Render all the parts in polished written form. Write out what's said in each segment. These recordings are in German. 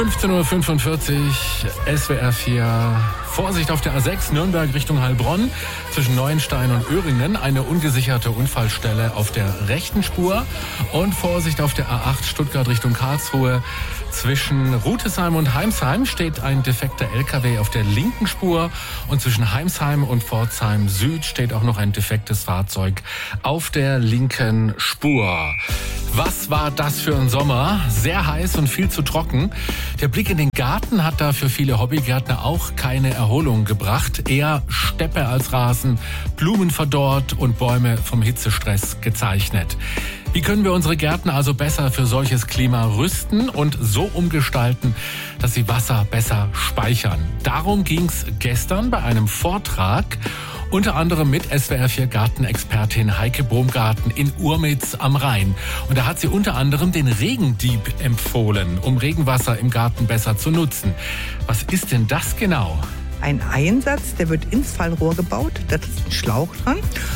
15:45 Uhr, SWR 4. Vorsicht auf der A6 Nürnberg Richtung Heilbronn. Zwischen Neuenstein und Öhringen eine ungesicherte Unfallstelle auf der rechten Spur. Und Vorsicht auf der A8 Stuttgart Richtung Karlsruhe. Zwischen Rutesheim und Heimsheim steht ein defekter LKW auf der linken Spur. Und zwischen Heimsheim und Pforzheim Süd steht auch noch ein defektes Fahrzeug auf der linken Spur. Was war das für ein Sommer? Sehr heiß und viel zu trocken. Der Blick in den Garten hat da für viele Hobbygärtner auch keine Erholung gebracht. Eher Steppe als Rasen, Blumen verdorrt und Bäume vom Hitzestress gezeichnet. Wie können wir unsere Gärten also besser für solches Klima rüsten und so umgestalten, dass sie Wasser besser speichern? Darum ging's gestern bei einem Vortrag, unter anderem mit SWR 4 Gartenexpertin Heike Baumgarten in Urmitz am Rhein. Und da hat sie unter anderem den Regendieb empfohlen, um Regenwasser im Garten besser zu nutzen. Was ist denn das genau? Ein Einsatz, der wird ins Fallrohr gebaut, da ist ein Schlauch dran.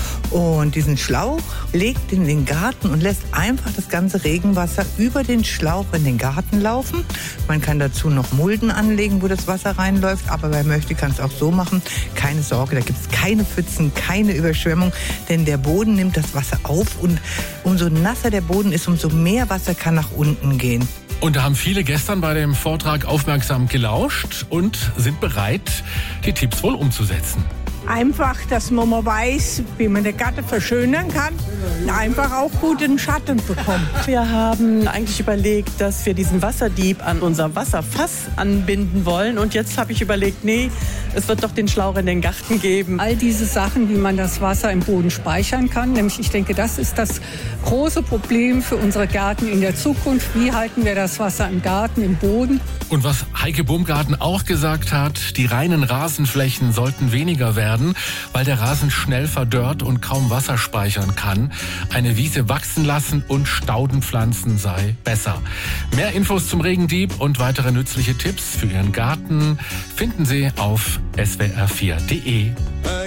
Und diesen Schlauch legt in den Garten und lässt einfach das ganze Regenwasser über den Schlauch in den Garten laufen. Man kann dazu noch Mulden anlegen, wo das Wasser reinläuft. Aber wer möchte, kann es auch so machen. Keine Sorge, da gibt es keine Pfützen, keine Überschwemmung. Denn der Boden nimmt das Wasser auf. Und umso nasser der Boden ist, umso mehr Wasser kann nach unten gehen. Und da haben viele gestern bei dem Vortrag aufmerksam gelauscht und sind bereit, die Tipps wohl umzusetzen. Einfach, dass man mal weiß, wie man den Garten verschönern kann und einfach auch guten Schatten bekommt. Wir haben eigentlich überlegt, dass wir diesen Wasserdieb an unser Wasserfass anbinden wollen. Und jetzt habe ich überlegt, nee, es wird doch den Schlauch in den Garten geben. All diese Sachen, wie man das Wasser im Boden speichern kann. Nämlich, ich denke, das ist das große Problem für unsere Gärten in der Zukunft. Wie halten wir das Wasser im Garten, im Boden? Und was Heike Baumgarten auch gesagt hat, die reinen Rasenflächen sollten weniger werden, weil der Rasen schnell verdörrt und kaum Wasser speichern kann. Eine Wiese wachsen lassen und Stauden pflanzen sei besser. Mehr Infos zum Regendieb und weitere nützliche Tipps für Ihren Garten finden Sie auf swr4.de.